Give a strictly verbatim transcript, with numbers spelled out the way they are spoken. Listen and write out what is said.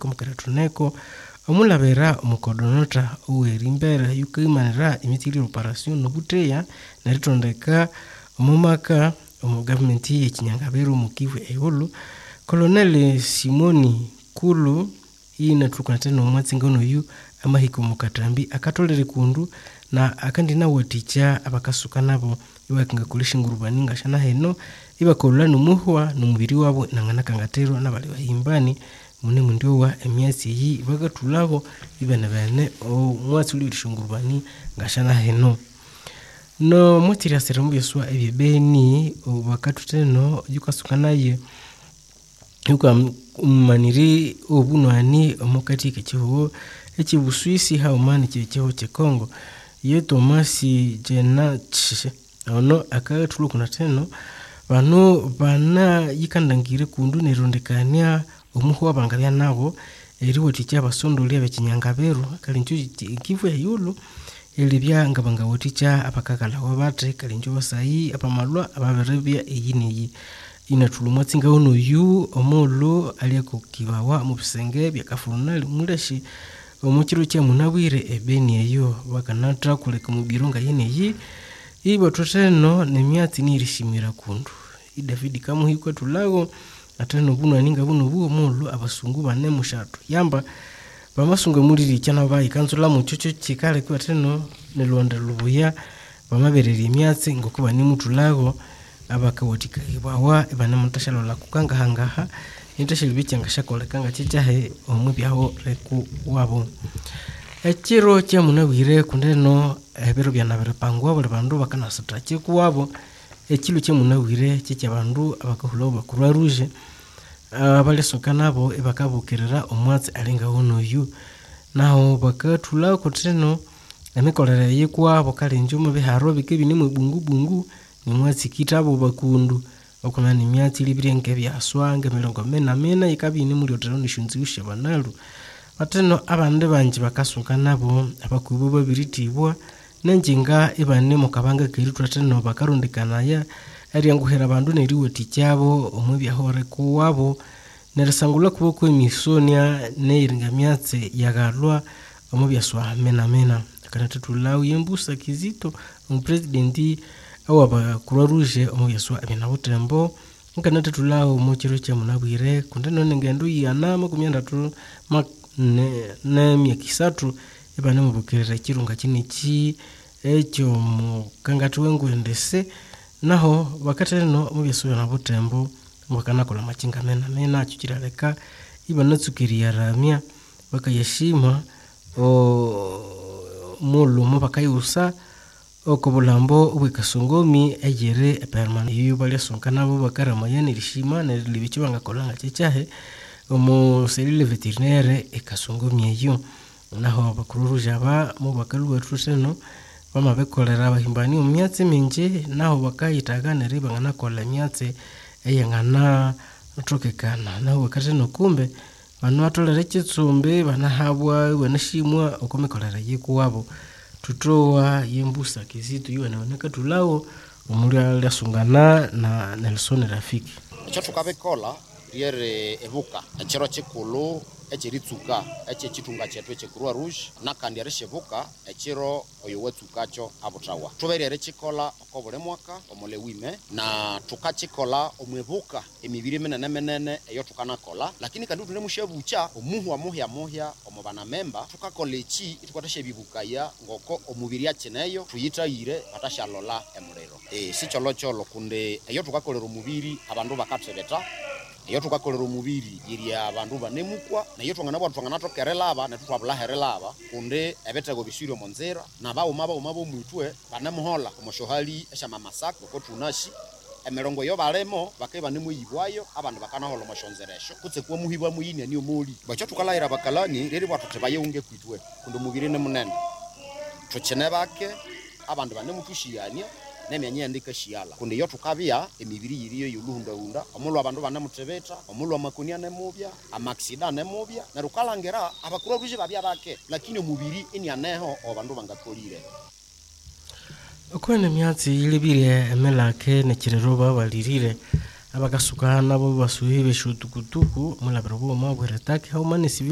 kumukaratuneko omulabera omukodonota uwerimbera yukimanira imitili operation nobuteya naritondeka omumaka omu government y'Ekinyangabero mu Kivu eyulu Colonel Simoni Kulu ina tukatena omwatsinga noyu amahiko mukatambi akatolere kundu na akandina waticha abakasuka nabo iwakinga kulisha ngurubani ngashana heno ibakolula numuhwa numubiri wabo nangana kangatero nabali bahimbani mune mundio wa emyasi yi bagatulabo ibana bane omwatsi uli shungurubani ngashana heno no mutira serumu yeswa ebibeni bakatuteno yukasuka naye yuka maniri obunwani omukati kechiho echibuswisi haumani checheho chekongo ye Tomasi Jenach ono akatulu kuna teno bano bana yikandangire kundu nerondekania omuhwa bangalia nabo eriwo ticha basondolya bekinyangabero kalinjo Kivu eyulu elibya ngabanga woticha apakakala wabate kalinjo basayi apamalwa ababerebya eyiniyi inatulumwa tsinga ono yu omolo aliyako kibawa mu bisenge byakafurunali muleshi omukiro kya munabwire ebeni eyo bakanatra kuleka mu bironga yeneyi ibo toteno nemyatsi nirishimira kundu i David kamuhikwe tulago ateno buno aninga buno buo molo abasungu bane mushatu yamba bamasungu muliri cyana bayi kansula mu cyoco kikale kwa teno nelonda lubuya bamabereri emyatsi ngokuba ni mutulago abakawotika ibawa ibana mutashalo la kukanga hangaha nitashilo bicyanga shakolekanga cyahe omwe byaho reku wabo ekiro kya munabwire kundeno ebero byanabere pangwa bole bandu bakanasatra cyeku wabo ekilo kya munabwire cy'cya bandu abakahulo bakurwa ruje abalesoka nabo ebakabukerera omwatsi alinga wono yu naho bakatula ko teno emikolera yekwabo kalenjo mu biharo bikebini mu bungu bungu ni mwatsi kitabo bakundu okunani imyatsi libirenge byaswange milongo mena mena ikabini muri otero nishunzi ushabanalu bateno abande banje bakasuka nabo abakubo babiritibwa nenjinga ibane mu kabanga kiritwa teno bakarundikana ya ari yanguhera bandu neriwe ticyabo omwe byahore kuwabo nerisangula kuboko emisonia neiringa myatsi yagalwa omwe byaswa mena mena kana tutulawo yembusa Kizito mu presidenti awaba kurwa ruje omwe byaswa abina butembo nkana tutulawo mu kiro kya munabwire kundeno ngendo yana makumyanda tu ne ne myakisatu ibane mu bukerera kirunga kiniki ekyo mu kangatu wengwendese naho bakateno mu byaswa na butembo mwakana kola machinga mena mena chukiraleka ibanatsukiria ramya bakayashima o mulu mu bakayusa okobulambo ubwekasongomi ejere eperman iyo bali sonka nabo bakarama yene rishima ne libikibanga kolanga cyahe omu selile veterinaire ekasongomi iyo naho bakururuja ba mu bakaluwa truseno bama bekolera abahimbani mu myatsi minje naho bakayitagana ribanga nakola myatsi eyangana utokekana naho wakateno kumbe bano atolere kitsumbe banahabwa banashimwa okomekolera yekuwabo tutowa yembusa Kizito yona oneka tulawo omuli alasungana na Nelson Rafiki echo tukabekola riere ebuka echero chikulu echiritsuka eche chitunga chetu echekurwa rouge nakandi areshebuka echiro oyo wetsukacho abutawa tuberere chikola okobole mwaka omole wime na tukachikola omwebuka emibiri menene menene eyo tukanakola lakini kandi tune mushebucha omuhu wa muhya muhya omubana memba tukakola echi itukwateshe bibukaya ngoko omubiri acheneyo tuyitayire atashalola emulero eh sicholo cholo kunde eyo tukakolera omubiri abandu bakatebeta iyo tukakolera omubiri yiri abandu banemukwa na iyo twangana bwa twangana tokerela aba na tutwabula herela aba kunde ebetego bisirio monzera na bawo mabo mabo mwitwe banemuhola omoshohali eshama masako ko tunashi emerongo yo balemo bakeba nemu yibwayo abantu bakana holo moshonzeresho kutse kwa muhibwa muyini ni omuli bacho tukalaira bakalani reri bwatute bayunge kwitwe kunde omubiri ne munene tuchene bake abantu banemutushiyania nemyanya ndika shiala kunde yo tukabia emibiri yiriyo yuluhunda hunda omulwa abandu banemutebeta omulwa makunia nemubya amaksida nemubya na rukalangera abakuru bije babya bake lakini omubiri ini aneho abandu bangakolire okwene myatsi ilibire emelake nekirero babalirire abakasuka nabo basuhibe shutukutuku mulabero bo mabwere take how many